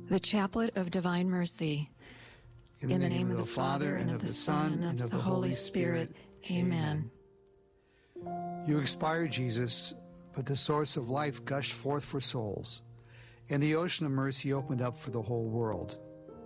The Chaplet of Divine Mercy. In the name of the Father, and of the Son, and of the Holy Spirit. Amen. You expired, Jesus, but the source of life gushed forth for souls, and the ocean of mercy opened up for the whole world.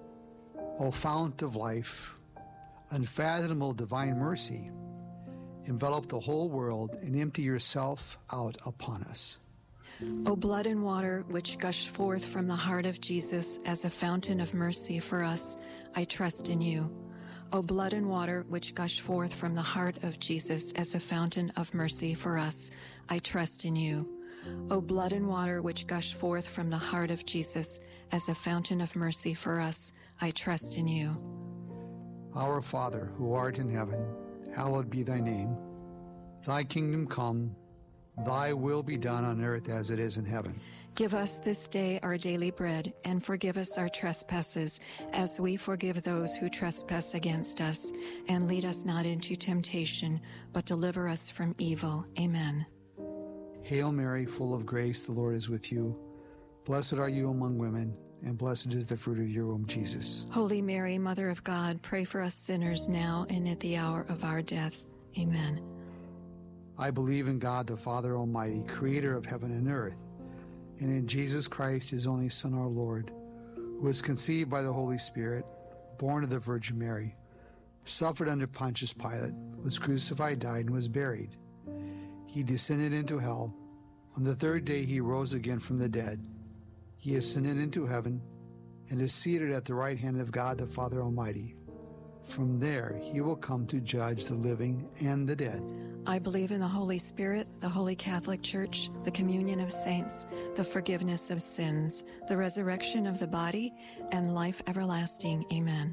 O fount of life, unfathomable divine mercy, envelop the whole world and empty yourself out upon us. O blood and water which gush forth from the heart of Jesus as a fountain of mercy for us, I trust in you. O blood and water which gush forth from the heart of Jesus as a fountain of mercy for us, I trust in you. O blood and water which gush forth from the heart of Jesus as a fountain of mercy for us, I trust in you. Our Father, who art in heaven, hallowed be thy name. Thy kingdom come, thy will be done on earth as it is in heaven. Give us this day our daily bread, and forgive us our trespasses, as we forgive those who trespass against us. And lead us not into temptation, but deliver us from evil. Amen. Hail Mary, full of grace, the Lord is with you. Blessed are you among women, and blessed is the fruit of your womb, Jesus. Holy Mary, Mother of God, pray for us sinners now and at the hour of our death. Amen. I believe in God, the Father Almighty, creator of heaven and earth, and in Jesus Christ, his only Son, our Lord, who was conceived by the Holy Spirit, born of the Virgin Mary, suffered under Pontius Pilate, was crucified, died, and was buried. He descended into hell. On the third day he rose again from the dead. He ascended into heaven and is seated at the right hand of God, the Father Almighty. From there he will come to judge the living and the dead. I believe in the Holy Spirit, the Holy Catholic Church, the communion of saints, the forgiveness of sins, the resurrection of the body, and life everlasting. Amen.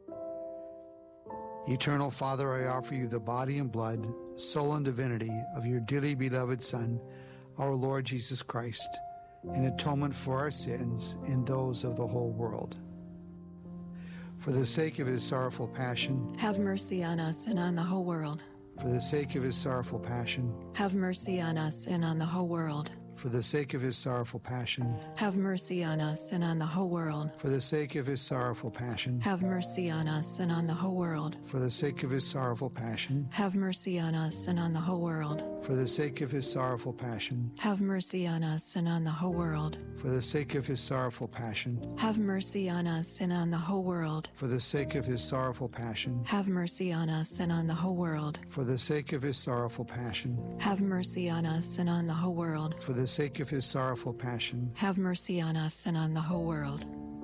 Eternal Father, I offer you the body and blood, soul and divinity of your dearly beloved Son, our Lord Jesus Christ, in atonement for our sins and those of the whole world. For the sake of his sorrowful passion, have mercy on us and on the whole world. For the sake of his sorrowful passion, have mercy on us and on the whole world. For the sake of his sorrowful passion, have mercy on us and on the whole world. For the sake of his sorrowful passion, have mercy on us and on the whole world. For the sake of his sorrowful passion, have mercy on us and on the whole world. For the sake of his sorrowful passion, have mercy on us and on the whole world. For the sake of his sorrowful passion, have mercy on us and on the whole world. For the sake of his sorrowful passion, have mercy on us and on the whole world. For the sake of his sorrowful passion, have mercy on us and on the whole world. For the sake of his sorrowful passion, have mercy on us and on the whole world.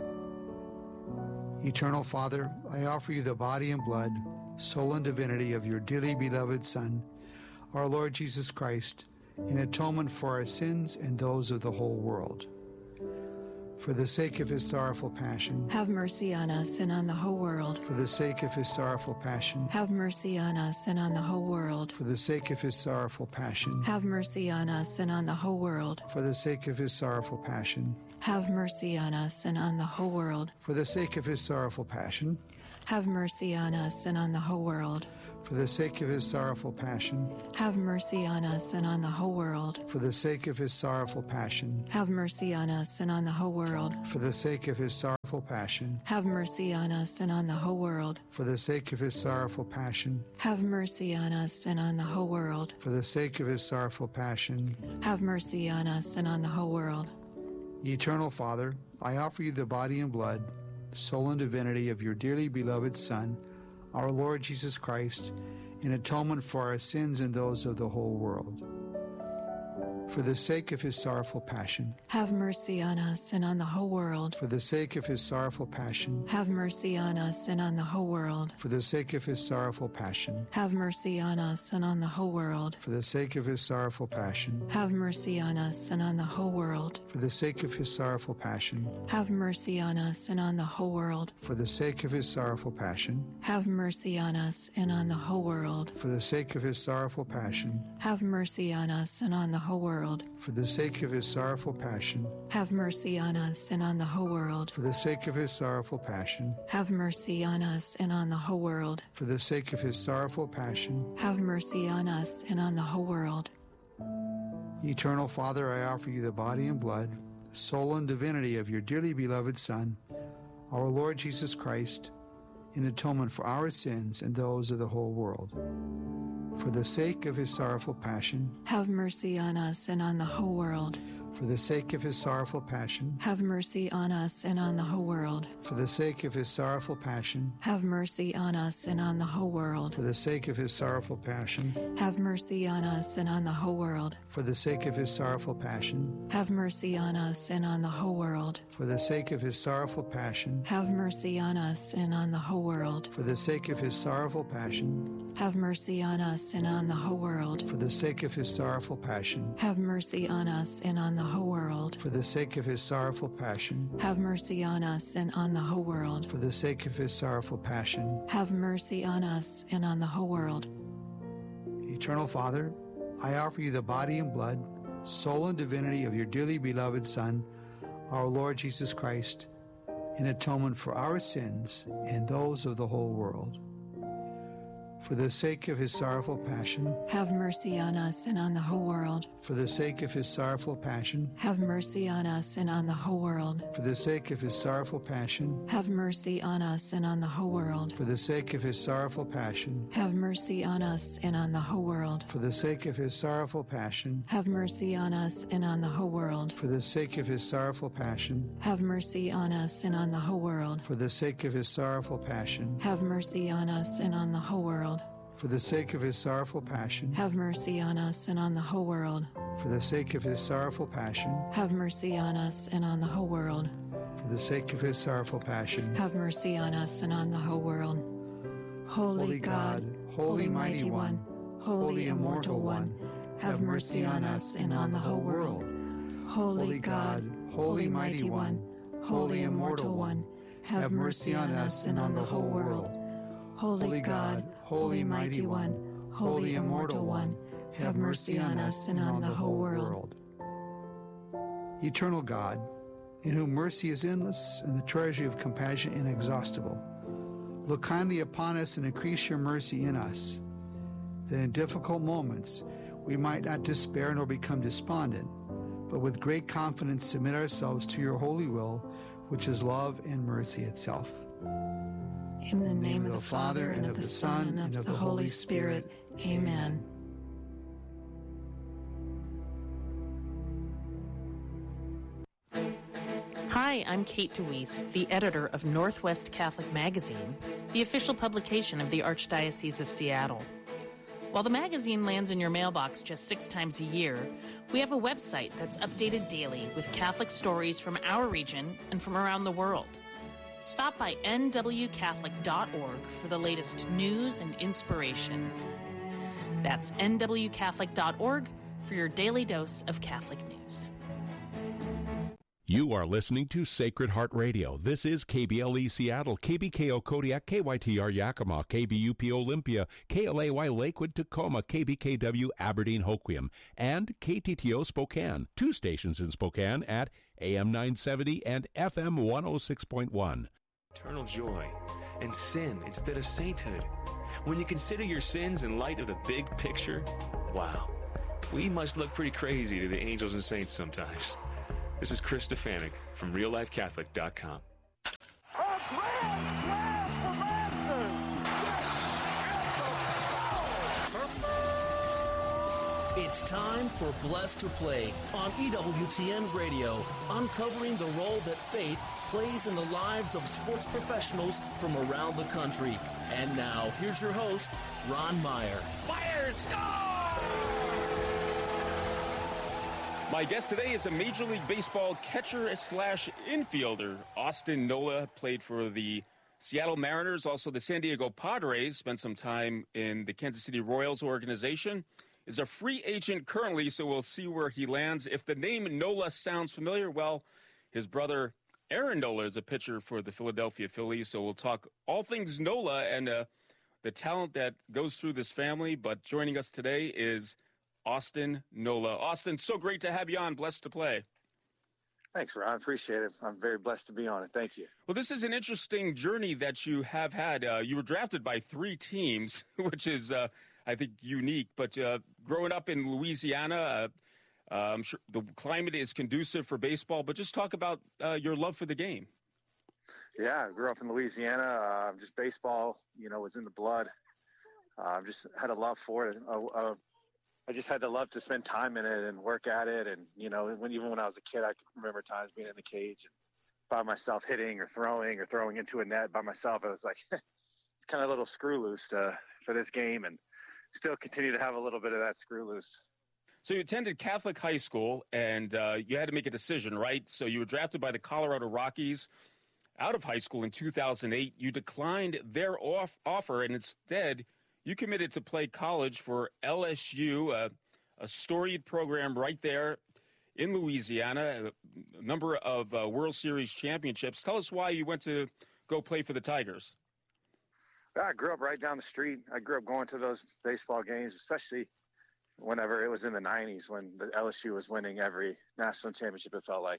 Eternal Father, I offer you the body and blood, soul and divinity of your dearly beloved Son, our Lord Jesus Christ, in atonement for our sins and those of the whole world. For the sake of his sorrowful passion, have mercy on us and on the whole world. For the sake of his sorrowful passion, have mercy on us and on the whole world. For the sake of his sorrowful passion, have mercy on us and on the whole world. For the sake of his sorrowful passion, have mercy on us and on the whole world. For the sake of his sorrowful passion, have mercy on us and on the whole world. For the sake of his sorrowful passion, have mercy on us and on the whole world. For the sake of his sorrowful passion, have mercy on us and on the whole world. For the sake of his sorrowful passion, have mercy on us and on the whole world. For the sake of his sorrowful passion, have mercy on us and on the whole world. For the sake of his sorrowful passion, have mercy on us and on the whole world. Eternal Father, I offer you the body and blood, soul and divinity of your dearly beloved Son, our Lord Jesus Christ, in atonement for our sins and those of the whole world. For the sake of his sorrowful passion, have mercy on us and on the whole world. For the sake of his sorrowful passion, have mercy on us and on the whole world. For the sake of his sorrowful passion, have mercy on us and on the whole world. For the sake of his sorrowful passion, have mercy on us and on the whole world. For the sake of his sorrowful passion, have mercy on us and on the whole world. For the sake of his sorrowful passion, have mercy on us and on the whole world. For the sake of his sorrowful passion, have mercy on us and on the whole world. For the sake of his sorrowful passion, have mercy on us and on the whole world. For the sake of his sorrowful passion, have mercy on us and on the whole world. For the sake of his sorrowful passion, have mercy on us and on the whole world. Eternal Father, I offer you the body and blood, soul, and divinity of your dearly beloved Son, our Lord Jesus Christ, in atonement for our sins and those of the whole world. For the sake of his sorrowful passion, have mercy on us and on the whole world. for the sake of his sorrowful passion, Have mercy on us and on the whole world. for the sake of his sorrowful passion, Have mercy on us and on the whole world. for the sake of his sorrowful passion, Have mercy on us and on the whole world. for the sake of his sorrowful passion, Have mercy on us and on the whole world. for the sake of his sorrowful passion, Have mercy on us and on the whole world. for the sake of his sorrowful passion, Have mercy on us and on the whole world. for the sake of his sorrowful passion, Have mercy on us and on the whole world. for the sake of his sorrowful passion, Have mercy on us and on the whole world. for the sake of his sorrowful passion. Have mercy on us and on the whole world. Eternal Father, I offer you the body and blood, soul and divinity of your dearly beloved Son, our Lord Jesus Christ, in atonement for our sins and those of the whole world. For the sake of his sorrowful passion, Have mercy on us and on the whole world. for the sake of his sorrowful passion, Have mercy on us and on the whole world. for the sake of his sorrowful passion, Have mercy on us and on the whole world. for the sake of his sorrowful passion, Have mercy on us and on the whole world. for the sake of his sorrowful passion, Have mercy on us and on the whole world. for the sake of his sorrowful passion, Have mercy on us and on the whole world. for the sake of his sorrowful passion, Have mercy on us and on the whole world. for the sake of his sorrowful passion, Have mercy on us and on the whole world. for the sake of his sorrowful passion, Have mercy on us and on the whole world. for the sake of his sorrowful passion. Have mercy on us and on the whole world. Holy God, Holy Mighty One, Holy Immortal One, have mercy on us and on the whole world. Holy God, Holy Mighty One, Holy Immortal One, have mercy on us and on the whole world. Holy God, Holy Mighty One, Holy Immortal One, have mercy on us and on the whole world. Eternal God, in whom mercy is endless and the treasury of compassion inexhaustible, look kindly upon us and increase your mercy in us, that in difficult moments we might not despair nor become despondent, but with great confidence submit ourselves to your holy will, which is love and mercy itself. In the name of the Father, and of the Son, and of the Holy Spirit. Amen. Hi, I'm Kate DeWeese, the editor of Northwest Catholic Magazine, the official publication of the Archdiocese of Seattle. While the magazine lands in your mailbox just 6 times a year, we have a website that's updated daily with Catholic stories from our region and from around the world. Stop by nwcatholic.org for the latest news and inspiration. That's nwcatholic.org for your daily dose of Catholic news. You are listening to Sacred Heart Radio. This is KBLE Seattle, KBKO Kodiak, KYTR Yakima, KBUP Olympia, KLAY Lakewood, Tacoma, KBKW Aberdeen Hoquiam, and KTTO Spokane. 2 stations in Spokane at AM 970 and FM 106.1. Eternal joy and sin instead of sainthood. When you consider your sins in light of the big picture, wow, we must look pretty crazy to the angels and saints sometimes. This is Chris Stefanik from RealLifeCatholic.com. It's time for Blessed to Play on EWTN Radio, uncovering the role that faith plays in the lives of sports professionals from around the country. And now, here's your host, Ron Meyer. Fire, score! My guest today is a Major League Baseball catcher/infielder. Austin Nola played for the Seattle Mariners, also the San Diego Padres, spent some time in the Kansas City Royals organization, is a free agent currently, so we'll see where he lands. If the name Nola sounds familiar, well, his brother Aaron Nola is a pitcher for the Philadelphia Phillies, so we'll talk all things Nola and the talent that goes through this family. But joining us today is Austin Nola. Austin, so great to have you on Blessed to Play. Thanks, Ron. I appreciate it. I'm very blessed to be on it. Thank you. Well, this is an interesting journey that you have had. You were drafted by 3 teams, which is, I think, unique. But growing up in Louisiana, I'm sure the climate is conducive for baseball, but just talk about your love for the game. Yeah, I grew up in Louisiana. Just baseball, was in the blood. I've just had a love for it. I just had the love to spend time in it and work at it. And, even when I was a kid, I can remember times being in the cage and by myself hitting or throwing into a net by myself. I was like, it's kind of a little screw loose for this game, and still continue to have a little bit of that screw loose. So you attended Catholic high school, and you had to make a decision, right? So you were drafted by the Colorado Rockies out of high school in 2008. You declined their offer, and instead you committed to play college for LSU, a storied program right there in Louisiana, a number of World Series championships. Tell us why you went to go play for the Tigers. I grew up right down the street. I grew up going to those baseball games, especially whenever it was in the 90s when the LSU was winning every national championship, it felt like.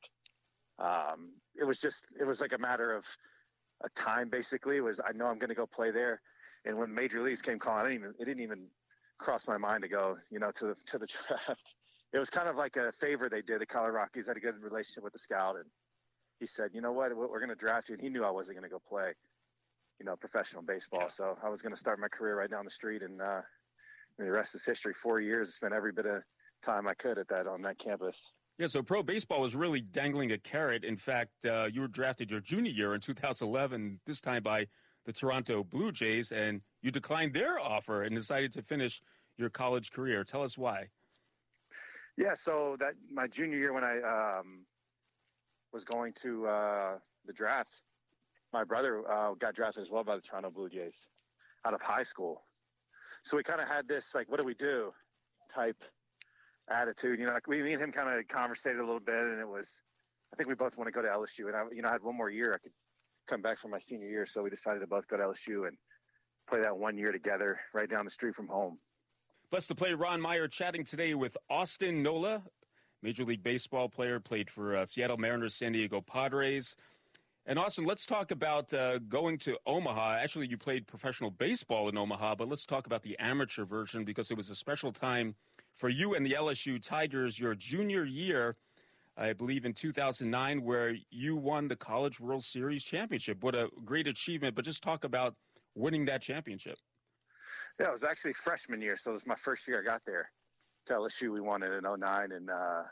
It was like a matter of a time, basically. I know I'm going to go play there. And when Major Leagues came calling, it didn't even cross my mind to go, to the draft. It was kind of like a favor they did. The Colorado Rockies had a good relationship with the scout, and he said, you know what, we're going to draft you. And he knew I wasn't going to go play, professional baseball. Yeah. So I was going to start my career right down the street, and the rest is history. 4 years, I spent every bit of time I could on that campus. Yeah, so pro baseball was really dangling a carrot. In fact, you were drafted your junior year in 2011, this time by the Toronto Blue Jays, and you declined their offer and decided to finish your college career. Tell us why. Yeah, so that my junior year when I was going to the draft, my brother got drafted as well by the Toronto Blue Jays out of high school. So we kind of had this, like, what do we do type attitude. Like me and him kind of conversated a little bit, and I think we both want to go to LSU. And I had one more year. I could come back for my senior year. So we decided to both go to LSU and play that 1 year together right down the street from home. Blessed to play Ron Meyer chatting today with Austin Nola, Major League Baseball player, played for Seattle Mariners, San Diego Padres. And Austin, let's talk about going to Omaha. Actually, you played professional baseball in Omaha, but let's talk about the amateur version because it was a special time for you and the LSU Tigers your junior year, I believe in 2009, where you won the College World Series championship. What a great achievement, but just talk about winning that championship. Yeah, it was actually freshman year, so it was my first year I got there. To LSU, we won it in 2009, and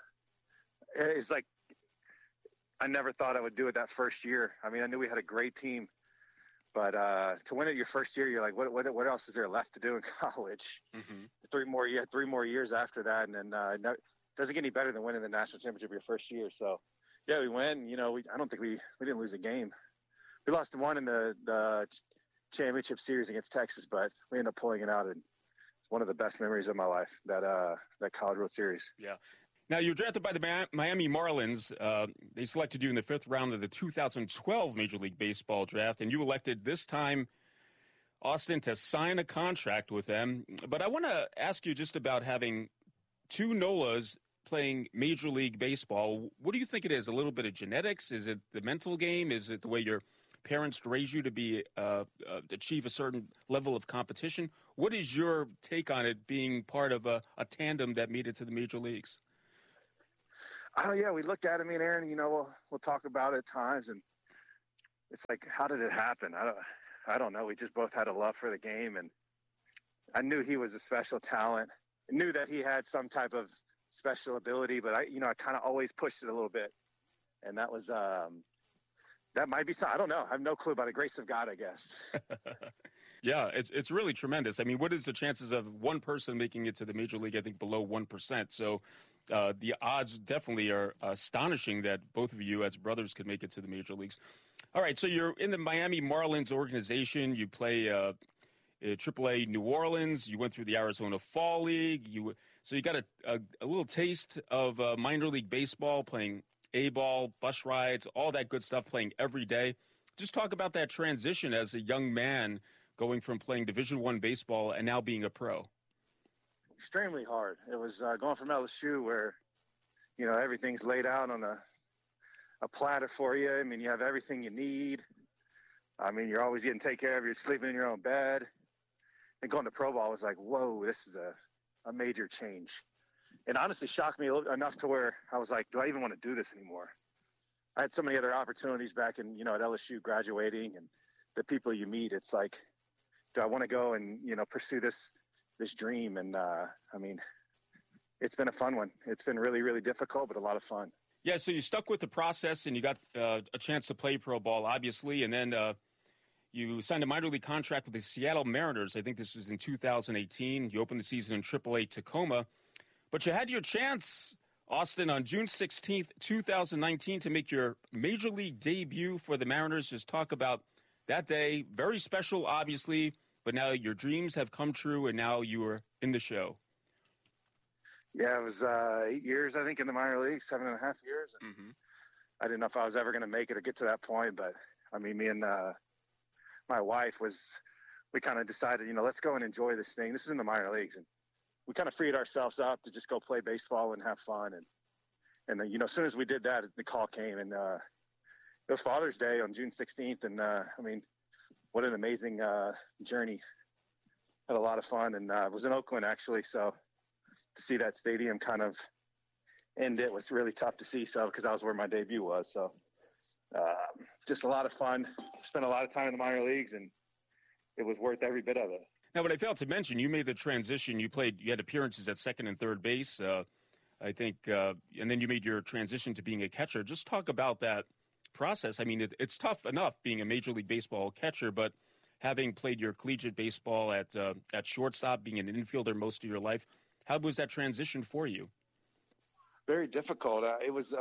it's like I never thought I would do it that first year. I mean, I knew we had a great team, but to win it your first year, you're like, what else is there left to do in college? Mm-hmm. Three more years after that, and then it doesn't get any better than winning the national championship your first year. So, yeah, we win. I don't think we didn't lose a game. We lost one in the championship series against Texas, but we ended up pulling it out, and it's one of the best memories of my life, that College World Series. Yeah. Now, you were drafted by the Miami Marlins. They selected you in the 5th round of the 2012 Major League Baseball draft, and you elected this time, Austin, to sign a contract with them. But I want to ask you just about having two Nolas playing Major League Baseball. What do you think it is? A little bit of genetics? Is it the mental game? Is it the way your parents raised you to be achieve a certain level of competition? What is your take on it being part of a tandem that made it to the major leagues? Oh, yeah, we looked at it, me and Aaron, we'll talk about it at times, and it's like, how did it happen? I don't know. We just both had a love for the game, and I knew he was a special talent. I knew that he had some type of special ability, but I kind of always pushed it a little bit, and that was that might be something. I don't know. I have no clue. By the grace of God, I guess. Yeah, it's really tremendous. I mean, what is the chances of one person making it to the major league? I think below 1%. So the odds definitely are astonishing that both of you as brothers could make it to the major leagues. All right, so you're in the Miami Marlins organization. You play AAA New Orleans. You went through the Arizona Fall League. So you got a little taste of minor league baseball, playing A-ball, bus rides, all that good stuff, playing every day. Just talk about that transition as a young man going from playing Division I baseball and now being a pro. Extremely hard. It was going from LSU where, everything's laid out on a platter for you. I mean, you have everything you need. I mean, you're always getting taken care of. You're sleeping in your own bed. And going to pro ball was like, whoa, this is a major change. it honestly shocked me enough to where I was like, do I even want to do this anymore? I had so many other opportunities back in, at LSU graduating, and the people you meet, it's like, do I want to go and, pursue this dream? And, it's been a fun one. It's been really, really difficult, but a lot of fun. Yeah, so you stuck with the process, and you got a chance to play pro ball, obviously, and then you signed a minor league contract with the Seattle Mariners. I think this was in 2018. You opened the season in AAA Tacoma. But you had your chance, Austin, on June 16th, 2019, to make your major league debut for the Mariners. Just talk about that day. Very special, obviously, but now your dreams have come true, and now you are in the show. Yeah, it was 8 years, I think, in the minor leagues, 7.5 years. And I didn't know if I was ever going to make it or get to that point. But, me and my wife we kind of decided, let's go and enjoy this thing. This is in the minor leagues. And we kind of freed ourselves up to just go play baseball and have fun. And then, as soon as we did that, the call came. And it was Father's Day on June 16th. And, what an amazing journey. Had a lot of fun. And it was in Oakland, actually, so to see that stadium kind of end it was really tough to see, because that was where my debut was. So just a lot of fun. Spent a lot of time in the minor leagues, and it was worth every bit of it. Now, what I failed to mention, you made the transition. You had appearances at second and third base, I think, and then you made your transition to being a catcher. Just talk about that process. It's tough enough being a Major League Baseball catcher, but having played your collegiate baseball at shortstop, being an infielder most of your life, how was that transition for you? Very difficult. It was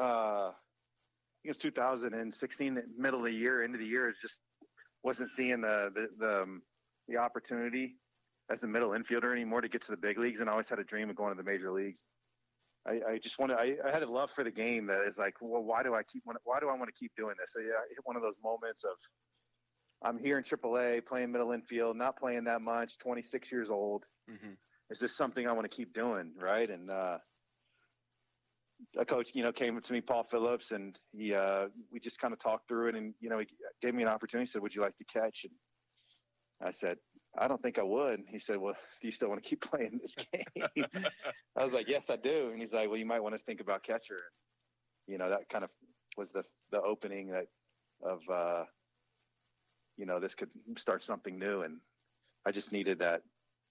2016, middle of the year, end of the year. It just wasn't seeing the opportunity as a middle infielder anymore to get to the big leagues, and I always had a dream of going to the major leagues. I had a love for the game that is like, well, why do I want to keep doing this? I hit one of those moments of, I'm here in AAA playing middle infield, not playing that much, 26 years old. Mm-hmm. Is this something I want to keep doing, right? And a coach, came up to me, Paul Phillips, and we just kind of talked through it, and he gave me an opportunity. He said, "Would you like to catch?" And I said, "I don't think I would." And he said, "Well, do you still want to keep playing this game?" I was like, "Yes, I do." And he's like, "Well, you might want to think about catcher." And, that kind of was the opening of this could start something new, and I just needed that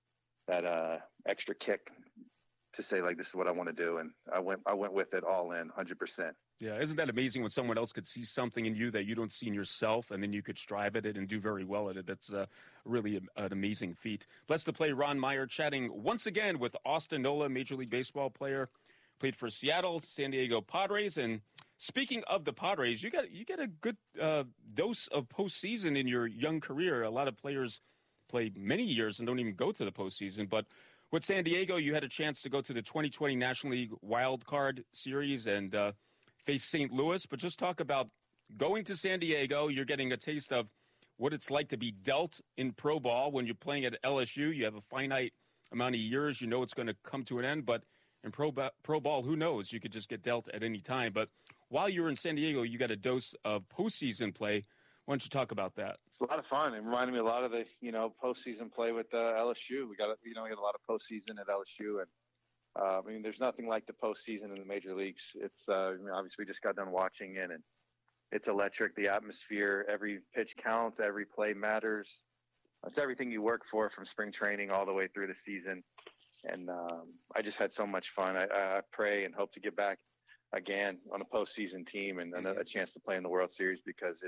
extra kick to say, like, this is what I want to do. And I went with it all in 100%. Yeah. Isn't that amazing when someone else could see something in you that you don't see in yourself, and then you could strive at it and do very well at it? That's really an amazing feat. Blessed to play Ron Meyer chatting once again with Austin Nola, Major League Baseball player, played for Seattle, San Diego Padres. And speaking of the Padres, you get a good dose of postseason in your young career. A lot of players play many years and don't even go to the postseason. But with San Diego, you had a chance to go to the 2020 National League Wild Card Series and face St. Louis. But just talk about going to San Diego. You're getting a taste of what it's like to be dealt in pro ball. When you're playing at LSU, you have a finite amount of years. You know it's going to come to an end. But in pro ball, who knows? You could just get dealt at any time. But while you were in San Diego, you got a dose of postseason play. Why don't you talk about that? It's a lot of fun. It reminded me a lot of the, postseason play with LSU. We got a lot of postseason at LSU. And, there's nothing like the postseason in the major leagues. It's, obviously we just got done watching it, and it's electric. The atmosphere, every pitch counts, every play matters. It's everything you work for from spring training all the way through the season. And I just had so much fun. I pray and hope to get back again on a postseason team and a chance to play in the World Series, because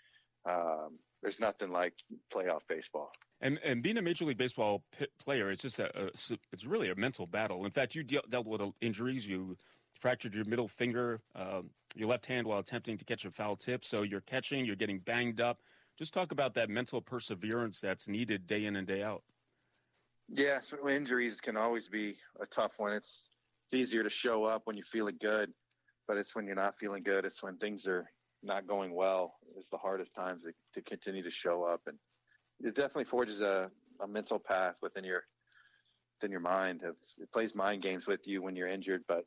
there's nothing like playoff baseball. And being a Major League Baseball player, it's just it's really a mental battle. In fact, you dealt with injuries. You fractured your middle finger, your left hand while attempting to catch a foul tip. So you're catching, you're getting banged up. Just talk about that mental perseverance that's needed day in and day out. Yeah, so injuries can always be a tough one. It's easier to show up when you're feeling good, but it's when you're not feeling good. It's when things are not going well. It's the hardest times to continue to show up. And it definitely forges a mental path within your mind. It plays mind games with you when you're injured, but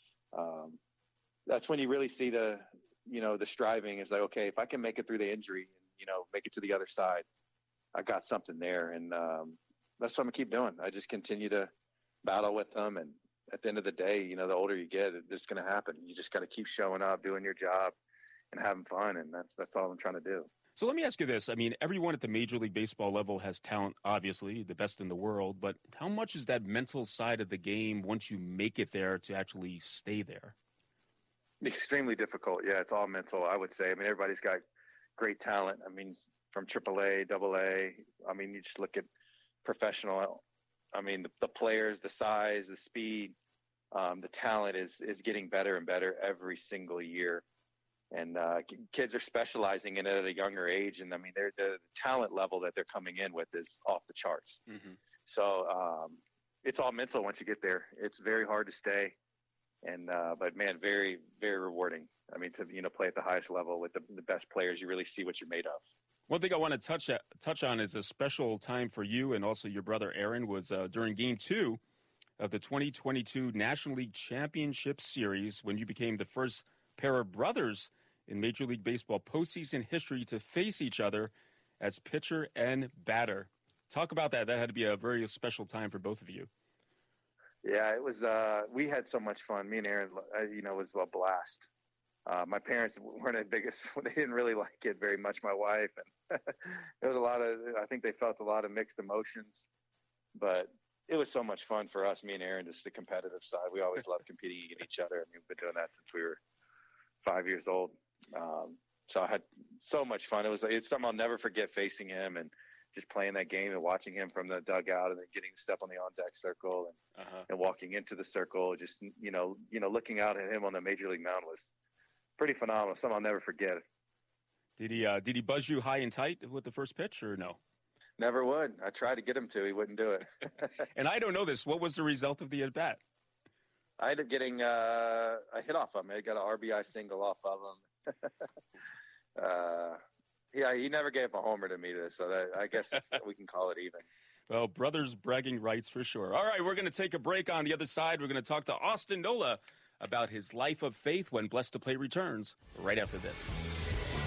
that's when you really see the striving is like, okay, if I can make it through the injury and, make it to the other side, I got something there. And that's what I'm gonna keep doing. I just continue to battle with them and at the end of the day, you know, the older you get, it's going to happen. You just got to keep showing up, doing your job, and having fun, and that's all I'm trying to do. So let me ask you this. I mean, everyone at the Major League Baseball level has talent, obviously, the best in the world, but how much is that mental side of the game once you make it there to actually stay there? Extremely difficult. Yeah, it's all mental, I would say. I mean, everybody's got great talent. I mean, from AAA, AA. I mean, you just look at professional. I mean, the players, the size, the speed, the talent is getting better and better every single year. And kids are specializing in it at a younger age. And I mean, the talent level that they're coming in with is off the charts. Mm-hmm. So it's all mental once you get there. It's very hard to stay. And but man, very, very rewarding. I mean, to, you know, play at the highest level with the best players, you really see what you're made of. One thing I want to touch on is a special time for you and also your brother Aaron was during Game 2 of the 2022 National League Championship Series when you became the first pair of brothers in Major League Baseball postseason history to face each other as pitcher and batter. Talk about that. That had to be a very special time for both of you. Yeah, it was. We had so much fun. Me and Aaron, you know, it was a blast. My parents weren't the biggest. They didn't really like it very much. My wife, and there was a lot of. I think they felt a lot of mixed emotions, but it was so much fun for us. Me and Aaron, just the competitive side. We always loved competing against each other. I mean, we've been doing that since we were 5 years old. So I had so much fun. It's something I'll never forget, facing him and just playing that game and watching him from the dugout and then getting to step on the on-deck circle and walking into the circle. Just, you know, looking out at him on the Major League mound was pretty phenomenal. Something I'll never forget. Did he buzz you high and tight with the first pitch or no? Never would. I tried to get him to. He wouldn't do it. And I don't know this. What was the result of the at-bat? I ended up getting a hit off of him. I got an RBI single off of him. Yeah, he never gave a homer to me, so I guess we can call it even. Well, brothers bragging rights for sure. All right, we're going to take a break. On the other side, we're going to talk to Austin Nola about his life of faith when Blessed to Play returns right after this.